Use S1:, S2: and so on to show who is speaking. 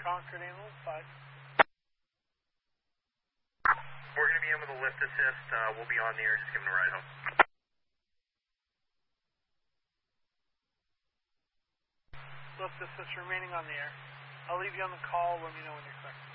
S1: Concord ambulance 5.
S2: We're going to be in with a lift assist. We'll be on the air. Just give them a ride home.
S1: Lift assist remaining on the air. I'll leave you on the call. Let me know when you're clear.